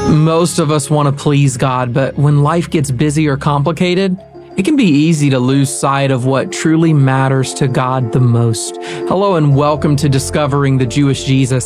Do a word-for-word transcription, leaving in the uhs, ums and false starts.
Most of us want to please God, but when life gets busy or complicated, it can be easy to lose sight of what truly matters to God the most. Hello and welcome to Discovering the Jewish Jesus.